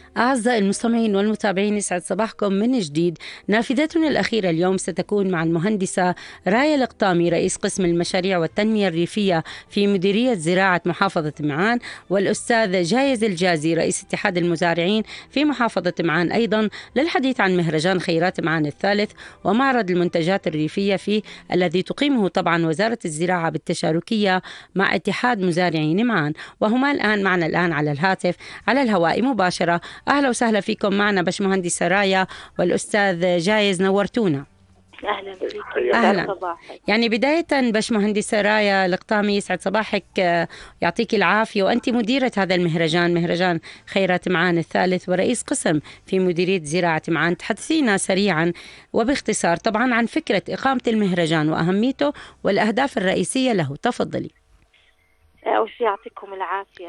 أعزائي المستمعين والمتابعين، يسعد صباحكم من جديد. نافذتنا الأخيرة اليوم ستكون مع المهندسة رايا القطامي، رئيس قسم المشاريع والتنمية الريفية في مديرية زراعة محافظة معان، والأستاذ جايز الجازي، رئيس اتحاد المزارعين في محافظة معان، أيضا للحديث عن مهرجان خيرات معان الثالث ومعرض المنتجات الريفية فيه الذي تقيمه طبعا وزارة الزراعة بالتشاركية مع اتحاد مزارعين معان، وهما معنا الآن على الهاتف على الهواء مباشرة. أهلا وسهلا فيكم معنا باشمهندسة رايا والأستاذ جايز، نورتونا. أهلا بك. أهلا. يعني بداية باشمهندسة رايا القطامي، يسعد صباحك، يعطيك العافية، وأنت مديرة هذا المهرجان، مهرجان خيرات معان الثالث، ورئيس قسم في مديرية زراعة معان. تحدثينا سريعا وباختصار طبعا عن فكرة إقامة المهرجان وأهميته والأهداف الرئيسية له. تفضلي. أول شيء يعطيكم العافية